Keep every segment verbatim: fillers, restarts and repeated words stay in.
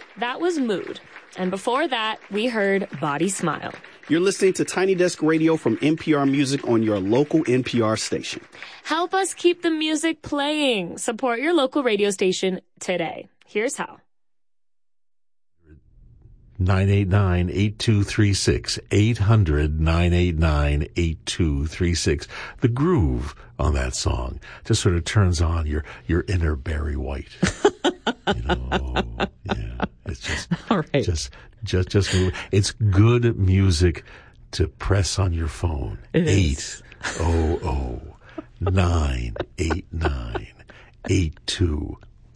That was Mood. And before that, we heard Body Smile. You're listening to Tiny Desk Radio from N P R Music on your local N P R station. Help us keep the music playing. Support your local radio station today. Here's how. nine eight nine, eight two three six, eight hundred, nine eight nine, eight two three six. The groove on that song just sort of turns on your, your inner Barry White. You know, yeah, it's just, all right. just, just, just, it's good music to press on your phone. It eight is. oh oh, nine eight nine, eight two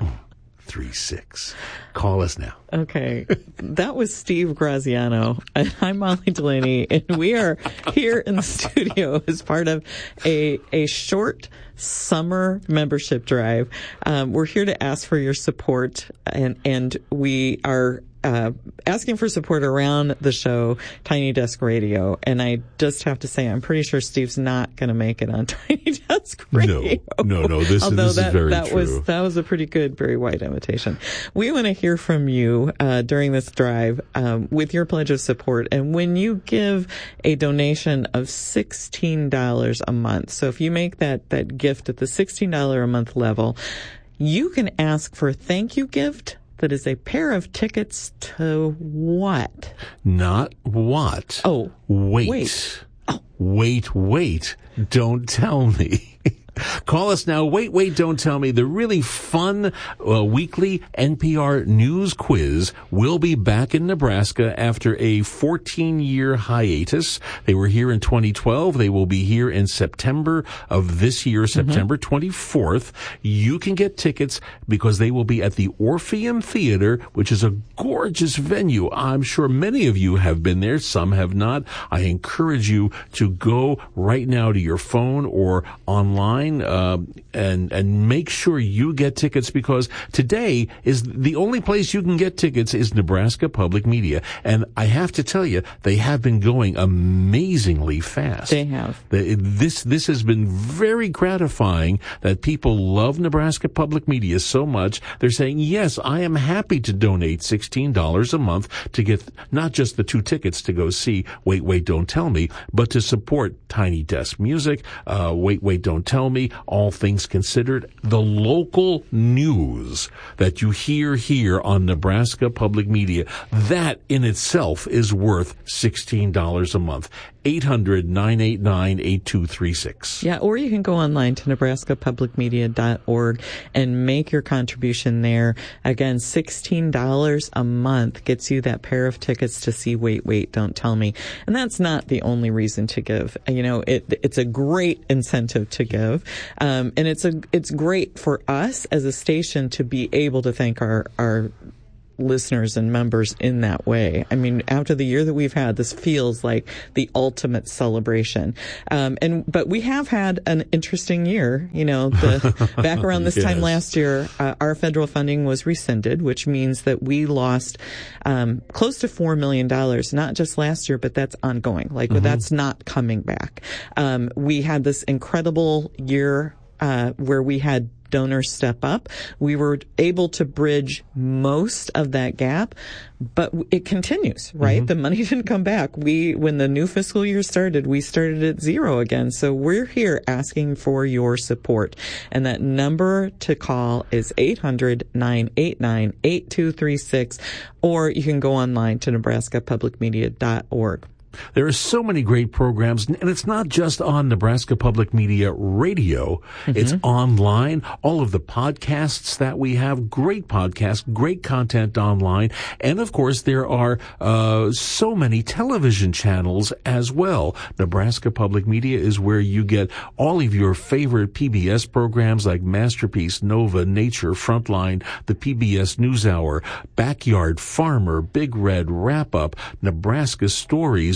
three six. Call us now. Okay. That was Steve Graziano. And I'm Molly Delaney, and we are here in the studio as part of a, a short summer membership drive. Um, we're here to ask for your support, and, and we are Uh, asking for support around the show, Tiny Desk Radio. And I just have to say, I'm pretty sure Steve's not going to make it on Tiny Desk Radio. No, no, no. This, Although this that, is very that true. Was, that was a pretty good Barry White imitation. We want to hear from you uh, during this drive um, with your pledge of support. And when you give a donation of sixteen dollars a month, so if you make that, that gift at the sixteen dollars a month level, you can ask for a thank you gift that is a pair of tickets to what? Not what. Oh. Wait. Wait. Oh. Wait, wait. Don't tell me. Call us now. Wait, wait, don't tell me. The really fun uh, weekly N P R news quiz will be back in Nebraska after a fourteen-year hiatus. They were here in twenty twelve. They will be here in September of this year, September mm-hmm. twenty-fourth. You can get tickets because they will be at the Orpheum Theater, which is a gorgeous venue. I'm sure many of you have been there. Some have not. I encourage you to go right now to your phone or online. Uh, and and make sure you get tickets, because today is the only place you can get tickets is Nebraska Public Media. And I have to tell you, they have been going amazingly fast. They have. This this has been very gratifying that people love Nebraska Public Media so much. They're saying, yes, I am happy to donate sixteen dollars a month to get not just the two tickets to go see Wait, Wait, Don't Tell Me, but to support Tiny Desk Music, uh, Wait, Wait, Don't Tell Me, All Things Considered, the local news that you hear here on Nebraska Public Media. That in itself is worth sixteen dollars a month. eight hundred, nine eight nine, eight two three six. Yeah, or you can go online to nebraska public media dot org and make your contribution there. Again, sixteen dollars a month gets you that pair of tickets to see Wait, Wait, Don't Tell Me. And that's not the only reason to give. You know, it, it's a great incentive to give. Um, and it's a, it's great for us as a station to be able to thank our, our listeners and members in that way. I mean, after the year that we've had, this feels like the ultimate celebration. Um, and, but we have had an interesting year. You know, the, back around this yes. time last year, uh, our federal funding was rescinded, which means that we lost, um, close to four million dollars, not just last year, but that's ongoing. Like, mm-hmm. that's not coming back. Um, we had this incredible year, uh, where we had donors step up. We were able to bridge most of that gap, but it continues, right? Mm-hmm. The money didn't come back. We, when the new fiscal year started, we started at zero again. So we're here asking for your support. And that number to call is eight hundred, nine eight nine, eight two three six, or you can go online to nebraska public media dot org. There are so many great programs, and it's not just on Nebraska Public Media Radio. Mm-hmm. It's online. All of the podcasts that we have, great podcasts, great content online. And, of course, there are uh so many television channels as well. Nebraska Public Media is where you get all of your favorite P B S programs like Masterpiece, Nova, Nature, Frontline, the P B S NewsHour, Backyard, Farmer, Big Red, Wrap Up, Nebraska Stories,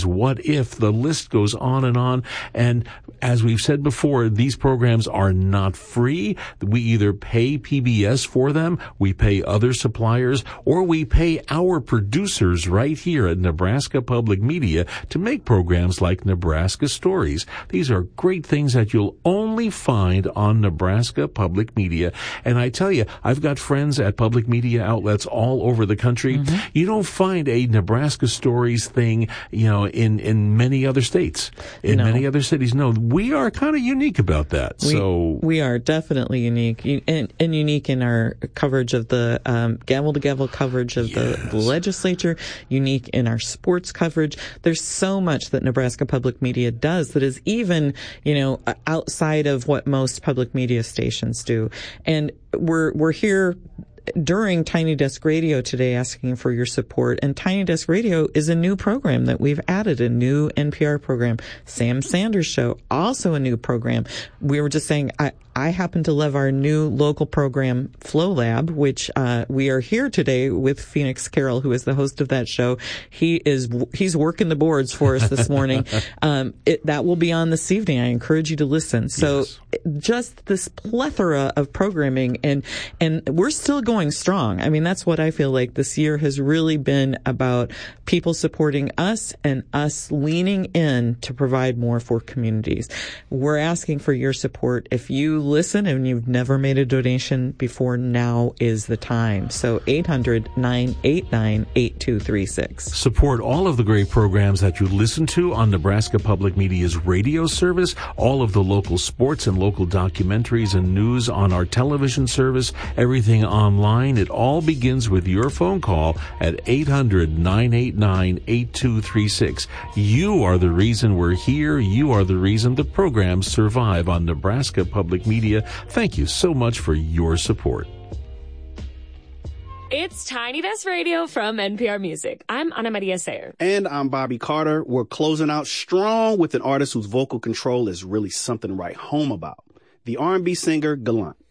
What If? The list goes on and on. And as we've said before, these programs are not free. We either pay P B S for them, we pay other suppliers, or we pay our producers right here at Nebraska Public Media to make programs like Nebraska Stories. These are great things that you'll only find on Nebraska Public Media. And I tell you, I've got friends at public media outlets all over the country. Mm-hmm. You don't find a Nebraska Stories thing, you know, in, in many other states, in no. many other cities. No, we are kind of unique about that. We, so we are definitely unique, and, and unique in our coverage of the um, gavel to gavel coverage of yes. the legislature, unique in our sports coverage. There's so much that Nebraska Public Media does that is even, you know, outside of what most public media stations do. And we're we're here during Tiny Desk Radio today asking for your support. And Tiny Desk Radio is a new program that we've added, a new N P R program. Sam Sanders Show, also a new program. We were just saying, I, I happen to love our new local program, Flow Lab, which uh, we are here today with Phoenix Carroll, who is the host of that show. He is he's working the boards for us this morning. um, it, that will be on this evening. I encourage you to listen. So yes. just this plethora of programming, and and we're still going strong. I mean, that's what I feel like this year has really been about, people supporting us and us leaning in to provide more for communities. We're asking for your support. If you listen and you've never made a donation before, now is the time. So eight hundred, nine eight nine, eight two three six. Support all of the great programs that you listen to on Nebraska Public Media's radio service, all of the local sports and local documentaries and news on our television service, everything online. It all begins with your phone call at eight hundred, nine eight nine, eight two three six. You are the reason we're here. You are the reason the programs survive on Nebraska Public Media. Thank you so much for your support. It's Tiny Desk Radio from N P R Music. I'm Ana Maria Sayer. And I'm Bobby Carter. We're closing out strong with an artist whose vocal control is really something to write home about. The R and B singer Gallant.